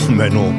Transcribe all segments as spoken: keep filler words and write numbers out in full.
Menno.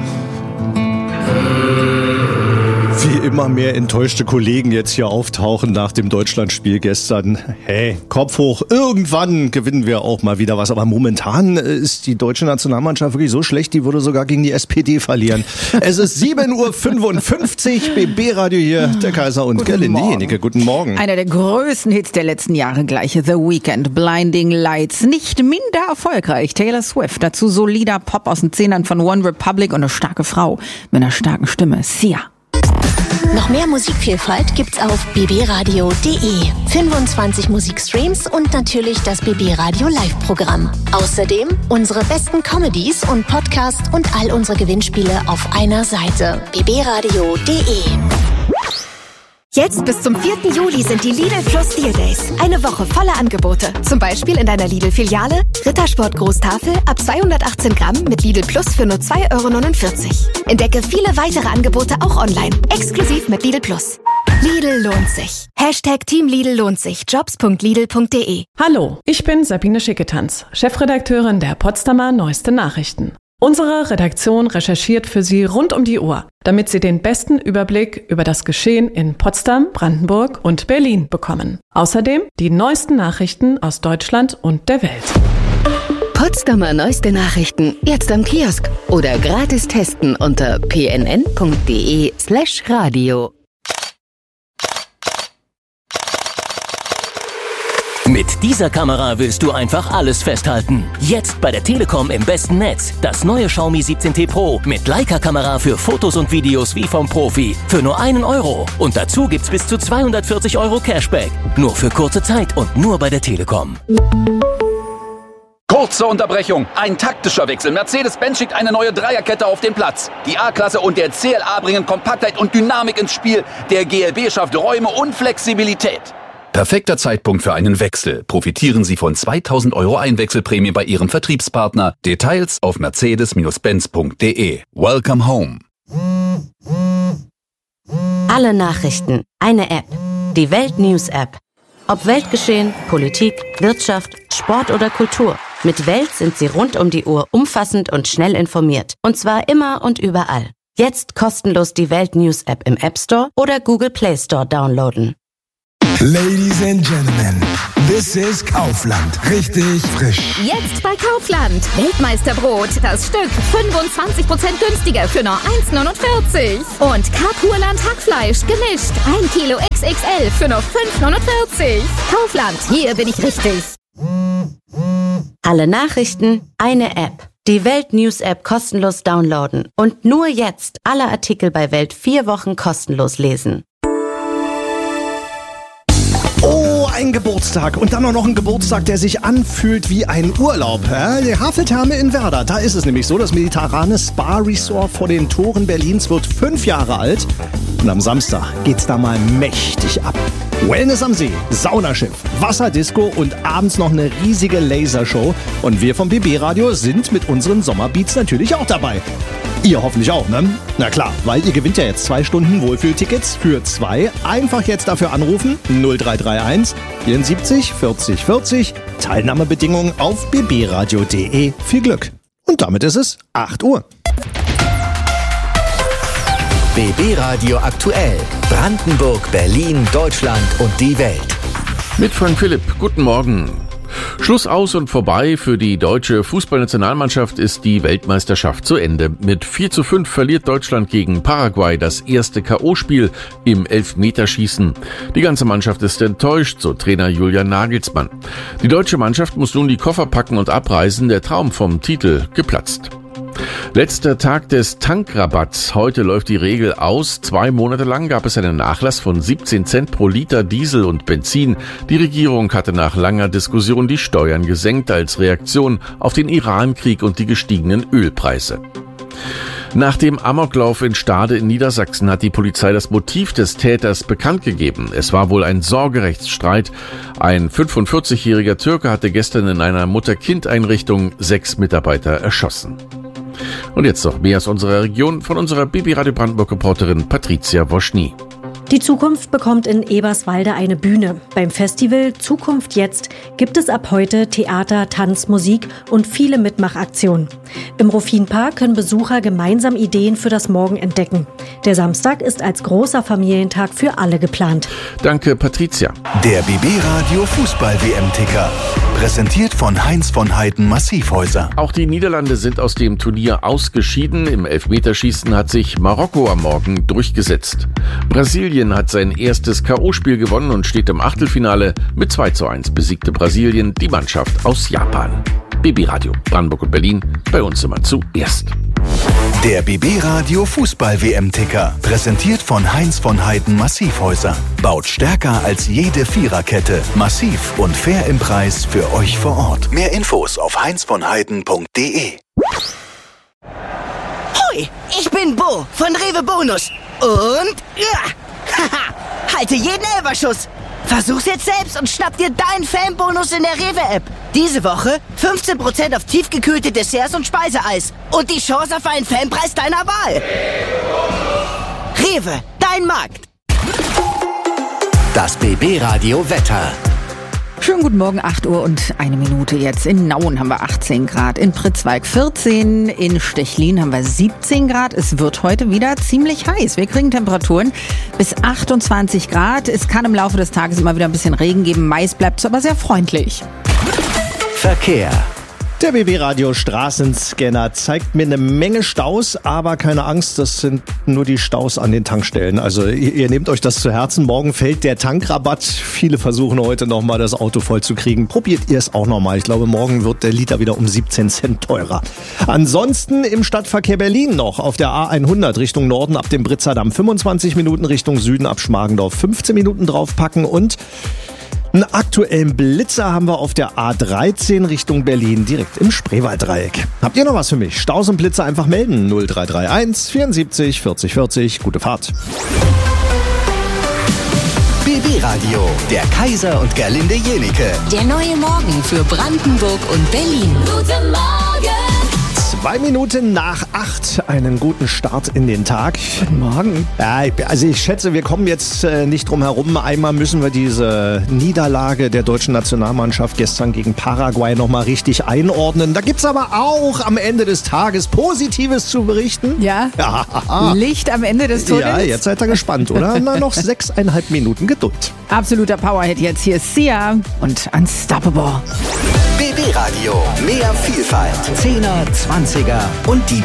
Wie immer mehr enttäuschte Kollegen jetzt hier auftauchen nach dem Deutschlandspiel gestern. Hey, Kopf hoch, irgendwann gewinnen wir auch mal wieder was. Aber momentan ist die deutsche Nationalmannschaft wirklich so schlecht, die würde sogar gegen die S P D verlieren. Es ist sieben Uhr fünfundfünfzig, B B-Radio hier, der Kaiser und Gerlinde Jenike. Guten Morgen. Einer der größten Hits der letzten Jahre gleich, The Weeknd, Blinding Lights. Nicht minder erfolgreich, Taylor Swift. Dazu solider Pop aus den Zehnern von One Republic und eine starke Frau mit einer starken Stimme, Sia. Noch mehr Musikvielfalt gibt's auf b b radio punkt d e. fünfundzwanzig Musikstreams und natürlich das B B Radio Live-Programm. Außerdem unsere besten Comedies und Podcasts und all unsere Gewinnspiele auf einer Seite. b b radio punkt d e. Jetzt bis zum vierten Juli sind die Lidl Plus Deal Days. Eine Woche voller Angebote. Zum Beispiel in deiner Lidl-Filiale Rittersport Großtafel ab zweihundertachtzehn Gramm mit Lidl Plus für nur zwei Euro neunundvierzig. Entdecke viele weitere Angebote auch online. Exklusiv mit Lidl Plus. Lidl lohnt sich. Hashtag Team Lidl lohnt sich. Jobs punkt lidl punkt d e. Hallo, ich bin Sabine Schicketanz, Chefredakteurin der Potsdamer Neueste Nachrichten. Unsere Redaktion recherchiert für Sie rund um die Uhr, damit Sie den besten Überblick über das Geschehen in Potsdam, Brandenburg und Berlin bekommen. Außerdem die neuesten Nachrichten aus Deutschland und der Welt. Potsdamer Neueste Nachrichten jetzt am Kiosk oder gratis testen unter p n n punkt d e slash radio. Mit dieser Kamera willst du einfach alles festhalten. Jetzt bei der Telekom im besten Netz. Das neue Xiaomi siebzehn T Pro mit Leica-Kamera für Fotos und Videos wie vom Profi. Für nur einen Euro. Und dazu gibt's bis zu zweihundertvierzig Euro Cashback. Nur für kurze Zeit und nur bei der Telekom. Kurze Unterbrechung. Ein taktischer Wechsel. Mercedes-Benz schickt eine neue Dreierkette auf den Platz. Die A-Klasse und der C L A bringen Kompaktheit und Dynamik ins Spiel. Der G L B schafft Räume und Flexibilität. Perfekter Zeitpunkt für einen Wechsel. Profitieren Sie von zweitausend Euro Einwechselprämie bei Ihrem Vertriebspartner. Details auf mercedes benz punkt d e. Welcome home. Alle Nachrichten, eine App. Die Welt News App. Ob Weltgeschehen, Politik, Wirtschaft, Sport oder Kultur. Mit Welt sind Sie rund um die Uhr umfassend und schnell informiert. Und zwar immer und überall. Jetzt kostenlos die Welt News App im App Store oder Google Play Store downloaden. Ladies and Gentlemen, this is Kaufland. Richtig frisch. Jetzt bei Kaufland. Weltmeisterbrot. Das Stück fünfundzwanzig Prozent günstiger für nur eins neunundvierzig. Und Karpurland Hackfleisch gemischt. ein Kilo X X L für nur fünf neunundvierzig. Kaufland, hier bin ich richtig. Alle Nachrichten, eine App. Die Welt News App kostenlos downloaden. Und nur jetzt alle Artikel bei Welt vier Wochen kostenlos lesen. Ein Geburtstag und dann auch noch ein Geburtstag, der sich anfühlt wie ein Urlaub. Ja, die Haveltherme in Werder, da ist es nämlich so, das mediterrane Spa-Resort vor den Toren Berlins wird fünf Jahre alt und am Samstag geht's da mal mächtig ab. Wellness am See, Saunaschiff, Wasserdisco und abends noch eine riesige Lasershow und wir vom B B-Radio sind mit unseren Sommerbeats natürlich auch dabei. Ihr hoffentlich auch, ne? Na klar, weil ihr gewinnt ja jetzt zwei Stunden Wohlfühltickets für zwei. Einfach jetzt dafür anrufen. null drei drei eins vierundsiebzig vierzig vierzig. Teilnahmebedingungen auf b b radio punkt d e. Viel Glück. Und damit ist es acht Uhr. B B-Radio aktuell. Brandenburg, Berlin, Deutschland und die Welt. Mit Frank Philipp. Guten Morgen. Schluss aus und vorbei. Für die deutsche Fußballnationalmannschaft ist die Weltmeisterschaft zu Ende. Mit vier zu fünf verliert Deutschland gegen Paraguay das erste K O-Spiel im Elfmeterschießen. Die ganze Mannschaft ist enttäuscht, so Trainer Julian Nagelsmann. Die deutsche Mannschaft muss nun die Koffer packen und abreisen. Der Traum vom Titel geplatzt. Letzter Tag des Tankrabatts. Heute läuft die Regel aus. Zwei Monate lang gab es einen Nachlass von siebzehn Cent pro Liter Diesel und Benzin. Die Regierung hatte nach langer Diskussion die Steuern gesenkt als Reaktion auf den Iran-Krieg und die gestiegenen Ölpreise. Nach dem Amoklauf in Stade in Niedersachsen hat die Polizei das Motiv des Täters bekannt gegeben. Es war wohl ein Sorgerechtsstreit. Ein fünfundvierzigjähriger Türke hatte gestern in einer Mutter-Kind-Einrichtung sechs Mitarbeiter erschossen. Und jetzt noch mehr aus unserer Region von unserer B B-Radio Brandenburg-Reporterin Patricia Woschny. Die Zukunft bekommt in Eberswalde eine Bühne. Beim Festival Zukunft jetzt gibt es ab heute Theater, Tanz, Musik und viele Mitmachaktionen. Im Rufin-Park können Besucher gemeinsam Ideen für das Morgen entdecken. Der Samstag ist als großer Familientag für alle geplant. Danke, Patricia. Der B B-Radio Fußball-W M-Ticker. Präsentiert von Heinz von Heiden Massivhäuser. Auch die Niederlande sind aus dem Turnier ausgeschieden. Im Elfmeterschießen hat sich Marokko am Morgen durchgesetzt. Brasilien hat sein erstes K O-Spiel gewonnen und steht im Achtelfinale. Mit zwei zu eins besiegte Brasilien die Mannschaft aus Japan. B B-Radio Brandenburg und Berlin, bei uns immer zuerst. Der B B-Radio Fußball-W M-Ticker. Präsentiert von Heinz von Heiden Massivhäuser. Baut stärker als jede Viererkette. Massiv und fair im Preis für euch vor Ort. Mehr Infos auf heinz von heiden punkt de. Hoi, ich bin Bo von Rewe Bonus. Und ja, haha, halte jeden Elberschuss. Versuch's jetzt selbst und schnapp dir deinen Fanbonus in der Rewe-App. Diese Woche fünfzehn Prozent auf tiefgekühlte Desserts und Speiseeis. Und die Chance auf einen Fanpreis deiner Wahl. Rewe, dein Markt. Das B B-Radio Wetter. Schönen guten Morgen, acht Uhr und eine Minute jetzt. In Nauen haben wir achtzehn Grad, in Pritzwalk vierzehn, in Stechlin haben wir siebzehn Grad. Es wird heute wieder ziemlich heiß. Wir kriegen Temperaturen bis achtundzwanzig Grad. Es kann im Laufe des Tages immer wieder ein bisschen Regen geben. Meist bleibt es aber sehr freundlich. Verkehr. Der B B-Radio Straßenscanner zeigt mir eine Menge Staus, aber keine Angst, das sind nur die Staus an den Tankstellen. Also ihr, ihr nehmt euch das zu Herzen, morgen fällt der Tankrabatt. Viele versuchen heute nochmal das Auto voll zu kriegen. Probiert ihr es auch nochmal. Ich glaube, morgen wird der Liter wieder um siebzehn Cent teurer. Ansonsten im Stadtverkehr Berlin noch auf der A hundert Richtung Norden ab dem Britzer Damm fünfundzwanzig Minuten, Richtung Süden ab Schmargendorf fünfzehn Minuten draufpacken und einen aktuellen Blitzer haben wir auf der A dreizehn Richtung Berlin, direkt im Spreewalddreieck. Habt ihr noch was für mich? Staus und Blitzer einfach melden. null drei drei eins vierundsiebzig vierzig vierzig. Gute Fahrt. B B-Radio, der Kaiser und Gerlinde Jenike. Der neue Morgen für Brandenburg und Berlin. Guten Morgen! Zwei Minuten nach acht, einen guten Start in den Tag. Guten Morgen. Ja, also ich schätze, wir kommen jetzt äh, nicht drum herum. Einmal müssen wir diese Niederlage der deutschen Nationalmannschaft gestern gegen Paraguay nochmal richtig einordnen. Da gibt's aber auch am Ende des Tages Positives zu berichten. Ja, ja. Licht am Ende des Tunnels. Ja, jetzt seid ihr gespannt, oder? Na, noch sechseinhalb Minuten Geduld. Absoluter Powerhit jetzt. Hier ist Sia und Unstoppable. B B-Radio, mehr Vielfalt. Zehner, Zwanziger und die